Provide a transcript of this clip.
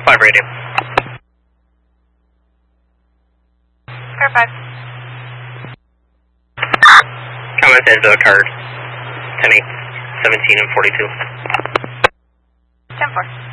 5 radio. Car 5. Comment as card 10-8, 17 and 42. 10-4.